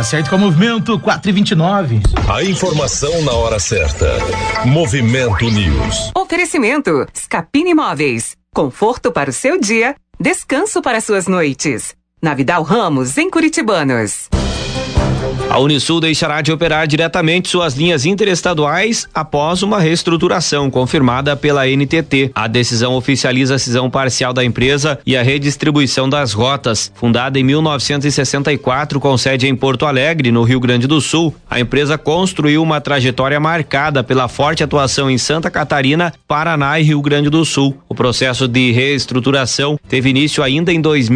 Acerto com o movimento 4h29. A informação na hora certa. Movimento News. Oferecimento Scapin Imóveis. Conforto para o seu dia, descanso para suas noites. Na Vidal Ramos, em Curitibanos. A Unisul deixará de operar diretamente suas linhas interestaduais após uma reestruturação confirmada pela NTT. A decisão oficializa a cisão parcial da empresa e a redistribuição das rotas. Fundada em 1964 com sede em Porto Alegre, no Rio Grande do Sul, a empresa construiu uma trajetória marcada pela forte atuação em Santa Catarina, Paraná e Rio Grande do Sul. O processo de reestruturação teve início ainda em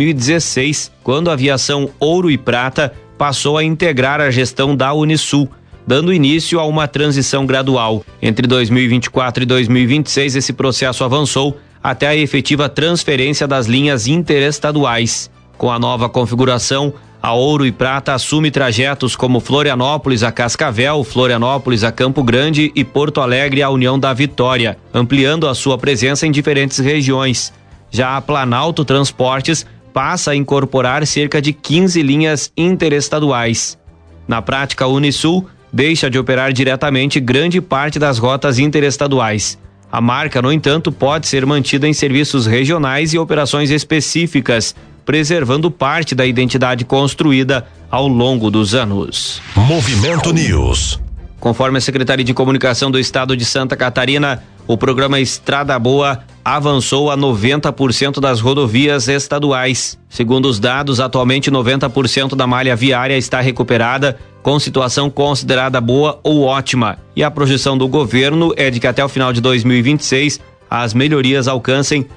2016, quando a aviação Ouro e Prata passou a integrar a gestão da Unisul, dando início a uma transição gradual. Entre 2024 e 2026, esse processo avançou até a efetiva transferência das linhas interestaduais. Com a nova configuração, a Ouro e Prata assume trajetos como Florianópolis a Cascavel, Florianópolis a Campo Grande e Porto Alegre a União da Vitória, ampliando a sua presença em diferentes regiões. Já a Planalto Transportes passa a incorporar cerca de 15 linhas interestaduais. Na prática, a Unisul deixa de operar diretamente grande parte das rotas interestaduais. A marca, no entanto, pode ser mantida em serviços regionais e operações específicas, preservando parte da identidade construída ao longo dos anos. Movimento News. Conforme a Secretaria de Comunicação do Estado de Santa Catarina, o programa Estrada Boa avançou a 90% das rodovias estaduais. Segundo os dados, atualmente 90% da malha viária está recuperada, com situação considerada boa ou ótima. E a projeção do governo é de que até o final de 2026, as melhorias alcancem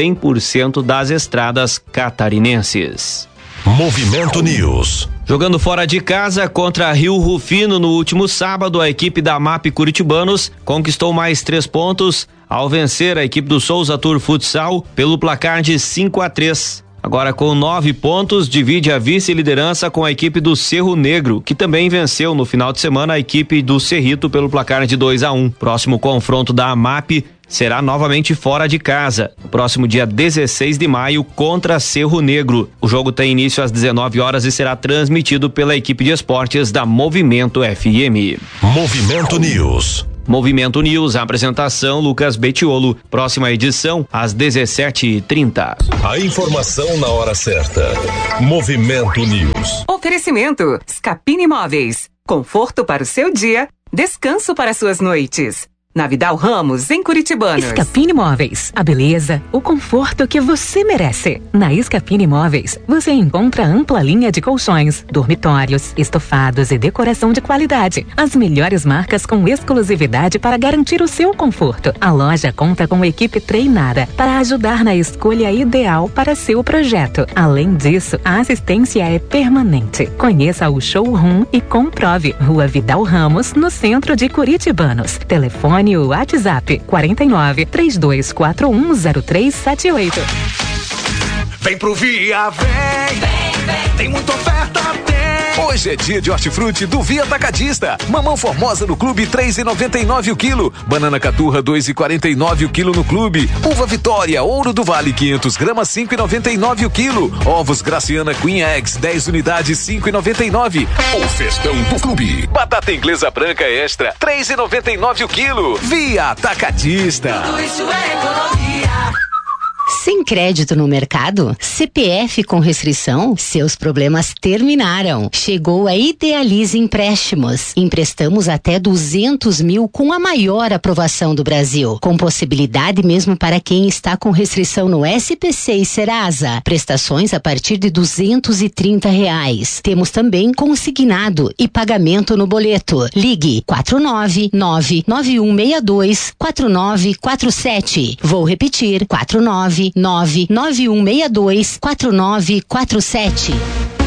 100% das estradas catarinenses. Movimento News. Jogando fora de casa contra Rio Rufino no último sábado, a equipe da MAP Curitibanos conquistou mais 3 pontos ao vencer a equipe do Souza Tour Futsal pelo placar de 5-3. Agora com 9 pontos, divide a vice-liderança com a equipe do Cerro Negro, que também venceu no final de semana a equipe do Cerrito pelo placar de 2-1. Próximo confronto da MAP será novamente fora de casa, no próximo dia 16 de maio contra Cerro Negro. O jogo tem início às 19 horas e será transmitido pela equipe de esportes da Movimento FM. Movimento News. Movimento News, a apresentação Lucas Betiolo. Próxima edição às 17h30. A informação na hora certa. Movimento News. Oferecimento Scapin Imóveis. Conforto para o seu dia, descanso para suas noites. Na Vidal Ramos, em Curitibanos. Scapin Imóveis, a beleza, o conforto que você merece. Na Scapin Imóveis, você encontra ampla linha de colchões, dormitórios, estofados e decoração de qualidade. As melhores marcas com exclusividade para garantir o seu conforto. A loja conta com equipe treinada para ajudar na escolha ideal para seu projeto. Além disso, a assistência é permanente. Conheça o showroom e comprove. Rua Vidal Ramos, no centro de Curitibanos. Telefone o WhatsApp 49 3241 0378. Vem pro Via, vem. Tem muita oferta, tem. Hoje é dia de hortifruti do Via Atacadista. Mamão formosa no clube 3,99 o quilo. Banana caturra 2,49 o quilo no clube. Uva Vitória Ouro do Vale 500 gramas 5,99 o quilo. Ovos Graciana Queen Eggs 10 unidades 5,99. O festão do clube. Batata inglesa branca extra 3,99 o quilo. Via Atacadista. Tudo isso é economia. Sem crédito no mercado? CPF com restrição? Seus problemas terminaram. Chegou a Idealize Empréstimos. Emprestamos até 200 mil com a maior aprovação do Brasil. Com possibilidade mesmo para quem está com restrição no SPC e Serasa. Prestações a partir de R$230. Temos também consignado e pagamento no boleto. Ligue 499-9162-4947. Vou repetir, 499-9162-4947.